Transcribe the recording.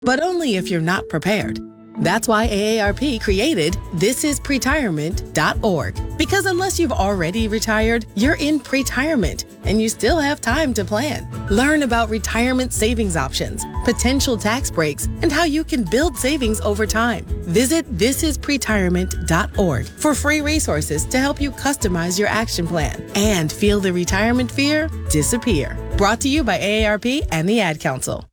but only if you're not prepared. That's why AARP created thisispretirement.org. Because unless you've already retired, you're in pretirement, and you still have time to plan. Learn about retirement savings options, potential tax breaks, and how you can build savings over time. Visit thisispretirement.org for free resources to help you customize your action plan and feel the retirement fear disappear. Brought to you by AARP and the Ad Council.